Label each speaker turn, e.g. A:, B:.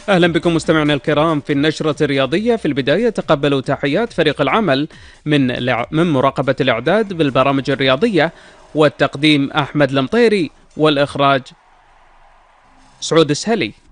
A: أهلا بكم مستمعينا الكرام في النشرة الرياضية. في البداية تقبلوا تحيات فريق العمل من مراقبة الإعداد بالبرامج الرياضية والتقديم أحمد المطيري والإخراج سعود السهلي.